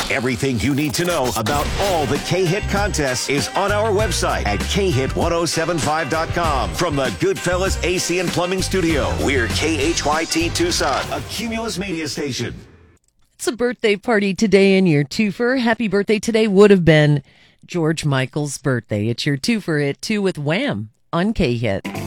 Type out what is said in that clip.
Everything you need to know about all the K-Hit contests is on our website at khit1075.com. From the Goodfellas AC and Plumbing Studio, we're KHYT Tucson, a Cumulus media station. It's a birthday party today in your twofer. Happy birthday today would have been George Michael's birthday. It's your twofer at 2 with Wham on K-Hit.